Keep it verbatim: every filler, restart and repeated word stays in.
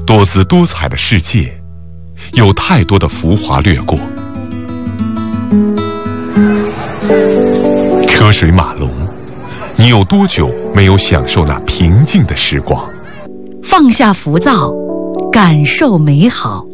多姿多彩的世界，有太多的浮华掠过。车水马龙，你有多久没有享受那平静的时光？ 放下浮躁，感受美好。